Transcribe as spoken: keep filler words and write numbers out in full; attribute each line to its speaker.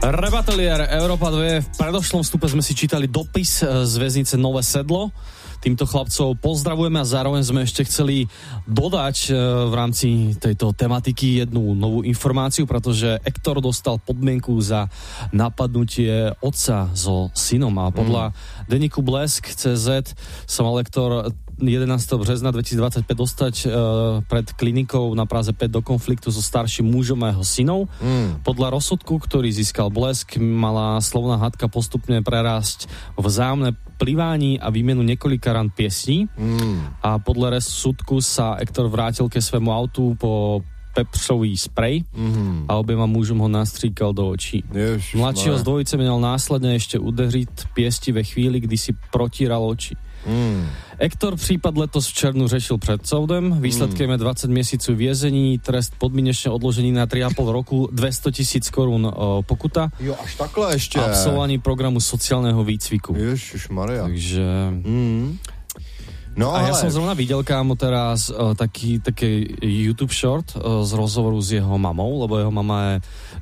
Speaker 1: Rebatelier Európa dva. V predošlom vstupe sme si čítali dopis z väznice Nové Sedlo. Týmto chlapcov pozdravujeme a zároveň sme ešte chceli dodať v rámci tejto tematiky jednu novú informáciu, pretože Ektor dostal podmienku za napadnutie otca so synom a podľa mm. denníku Blesk bodka cé zet sa mal Ektor jedenásteho března dvetisícdvadsaťpäť dostať uh, pred klinikou na Praze päť do konfliktu so starším mužom a jeho synom. Mm. Podľa rozsudku, ktorý získal Blesk, mala slovná hádka postupne prerásť v vzájomné plivání a výmenu niekoľka rán piesní. Mm. A podľa rozsudku sa Ektor vrátil ke svému autu po pepřový sprej mm. a oběma mužom ho nastříkal do očí. Ježiš, mladšího z dvojice měl následne ešte udeřiť piesti ve chvíli, kdy si protíral oči. Mm. Ektor případ letos v červnu řešil před soudem. Výsledkem mm. je dvadsať měsíců vězení, trest podmínečně odložený na tri a pol roku, dvesto tisíc korún o, pokuta.
Speaker 2: Jo, až takhle ještě.
Speaker 1: Absolvování programu sociálneho výcviku.
Speaker 2: Ježišmarja.
Speaker 1: Takže...
Speaker 2: Mm. No,
Speaker 1: a ja
Speaker 2: ale...
Speaker 1: som zrovna videl, kámo, teraz uh, taký, taký YouTube short uh, z rozhovoru s jeho mamou, lebo jeho mama je